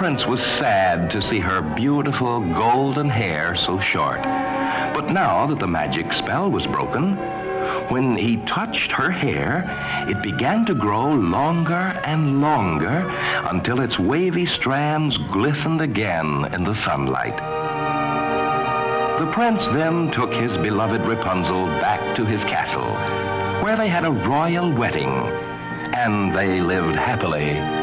prince was sad to see her beautiful golden hair so short. But now that the magic spell was broken, when he touched her hair, it began to grow longer and longer until its wavy strands glistened again in the sunlight. The prince then took his beloved Rapunzel back to his castle, where they had a royal wedding, and they lived happily